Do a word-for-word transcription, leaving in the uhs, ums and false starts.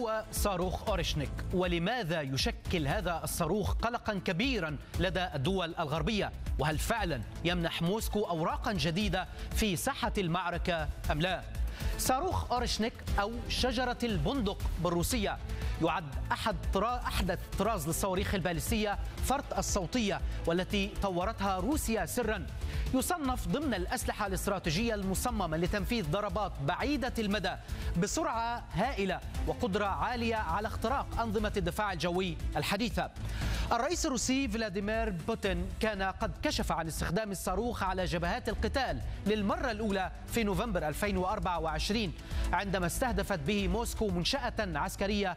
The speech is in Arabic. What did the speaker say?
هو صاروخ أوريشنيك؟ ولماذا يشكل هذا الصاروخ قلقا كبيرا لدى الدول الغربية؟ وهل فعلا يمنح موسكو أوراقا جديدة في ساحة المعركة أم لا؟ صاروخ أوريشنيك أو شجرة البندق بالروسية يعد أحد أحدث طراز للصواريخ البالستية فرط الصوتية والتي طورتها روسيا سرا. يصنف ضمن الأسلحة الاستراتيجية المصممة لتنفيذ ضربات بعيدة المدى بسرعة هائلة وقدرة عالية على اختراق أنظمة الدفاع الجوي الحديثة. الرئيس الروسي فلاديمير بوتين كان قد كشف عن استخدام الصاروخ على جبهات القتال للمرة الأولى في نوفمبر ألفين وأربعة وعشرين عندما استهدفت به موسكو منشأة عسكرية